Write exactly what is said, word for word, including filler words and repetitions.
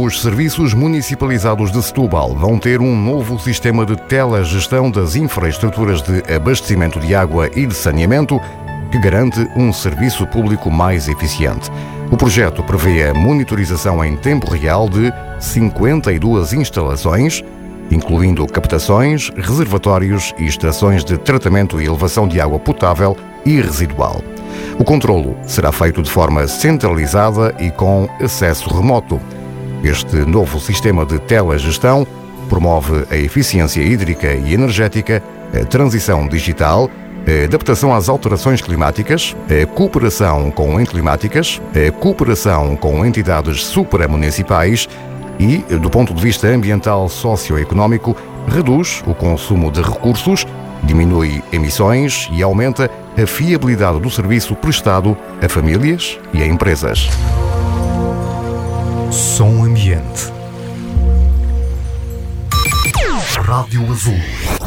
Os serviços municipalizados de Setúbal vão ter um novo sistema de telegestão das infraestruturas de abastecimento de água e de saneamento que garante um serviço público mais eficiente. O projeto prevê a monitorização em tempo real de cinquenta e duas instalações, incluindo captações, reservatórios e estações de tratamento e elevação de água potável e residual. O controlo será feito de forma centralizada e com acesso remoto. Este novo sistema de telegestão promove a eficiência hídrica e energética, a transição digital, a adaptação às alterações climáticas, a cooperação com enclimáticas, a cooperação com entidades supramunicipais e, do ponto de vista ambiental socioeconómico, reduz o consumo de recursos, diminui emissões e aumenta a fiabilidade do serviço prestado a famílias e a empresas. Som Ambiente. Rádio Azul.